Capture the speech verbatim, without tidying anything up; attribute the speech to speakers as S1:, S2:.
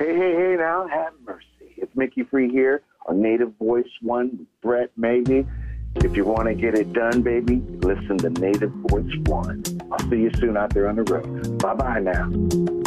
S1: Hey, hey, hey, now, have mercy. It's Mickey Free here on Native Voice One with Brett Maybe. If you want to get it done, baby, listen to Native Voice One. I'll see you soon out there on the road. Bye-bye now.